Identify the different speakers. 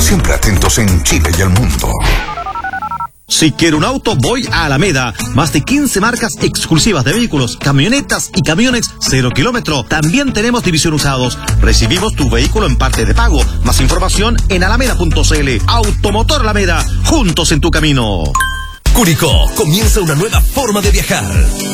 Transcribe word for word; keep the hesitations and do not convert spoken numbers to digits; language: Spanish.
Speaker 1: Siempre atentos en Chile y el mundo.
Speaker 2: Si quiero un auto, voy a Alameda. Más de quince marcas exclusivas de vehículos, camionetas y camiones cero kilómetro. También tenemos división usados. Recibimos tu vehículo en parte de pago. Más información en alameda punto c l. Automotor Alameda, juntos en tu camino.
Speaker 3: Curicó, comienza una nueva forma de viajar.